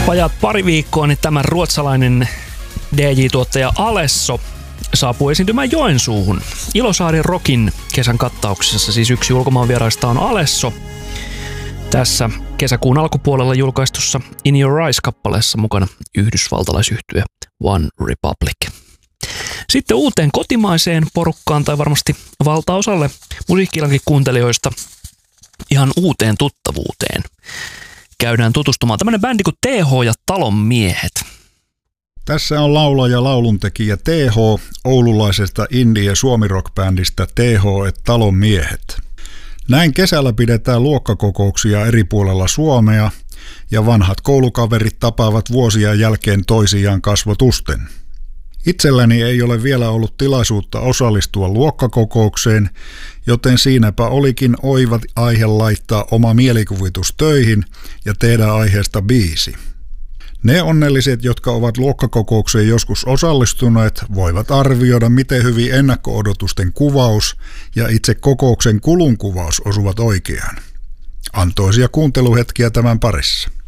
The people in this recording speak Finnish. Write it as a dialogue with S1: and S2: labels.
S1: Vajaat pari viikkoa, niin tämä ruotsalainen DJ-tuottaja Alesso saapuu esiintymään Joensuuhun. Ilosaari Rockin kesän kattauksessa siis yksi ulkomaanvieraista on Alesso. Tässä kesäkuun alkupuolella julkaistussa In Your Eyes-kappaleessa mukana yhdysvaltalaisyhtye One Republic. Sitten uuteen kotimaiseen porukkaan tai varmasti valtaosalle musiikkilankin kuuntelijoista ihan uuteen tuttavuuteen käydään tutustumaan. Tämmöinen bändi kuin TH ja Talonmiehet.
S2: Tässä on laulaja lauluntekijä TH oululaisesta indie- ja suomirock-bändistä TH et Talonmiehet. Näin kesällä pidetään luokkakokouksia eri puolella Suomea ja vanhat koulukaverit tapaavat vuosien jälkeen toisiaan kasvotusten. Itselläni ei ole vielä ollut tilaisuutta osallistua luokkakokoukseen, joten siinäpä olikin oiva aihe laittaa oma mielikuvitus töihin ja tehdä aiheesta biisi. Ne onnelliset, jotka ovat luokkakokoukseen joskus osallistuneet, voivat arvioida, miten hyvin ennakko-odotusten kuvaus ja itse kokouksen kulunkuvaus osuvat oikeaan. Antoisia kuunteluhetkiä tämän parissa.